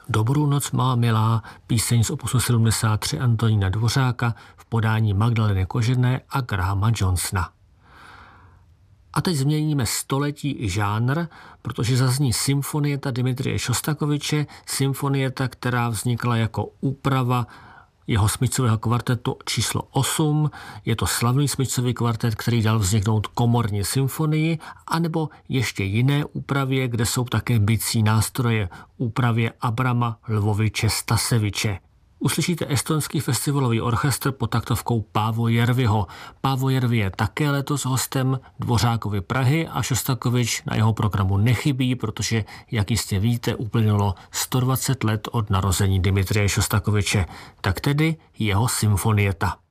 Dobrou noc má milá, píseň z opusu 73 Antonína Dvořáka v podání Magdaleny Kožené a Grahama Johnsona. A teď změníme století i žánr, protože zazní symfonieta Dimitrije Šostakoviče, symfonieta, která vznikla jako úprava jeho smyčcového kvartetu číslo 8. Je to slavný smyčcový kvartet, který dal vzniknout komorní symfonii, anebo ještě jiné úpravě, kde jsou také bicí nástroje, úpravě Abrama Lvoviče Staseviče. Uslyšíte estonský festivalový orchestr pod taktovkou Paavo Järviho. Paavo Järvi je také letos hostem Dvořákovy Prahy a Šostakovič na jeho programu nechybí, protože, jak jistě víte, uplynulo 120 let od narození Dimitrije Šostakoviče. Tak tedy jeho symfonieta.